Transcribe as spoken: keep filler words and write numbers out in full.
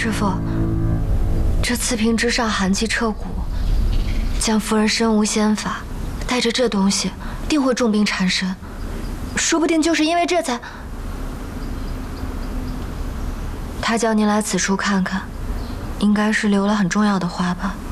师傅，这刺屏之上寒气彻骨，江夫人身无仙法，带着这东西，定会重病缠身。说不定就是因为这才……他叫您来此处看看，应该是留了很重要的话吧。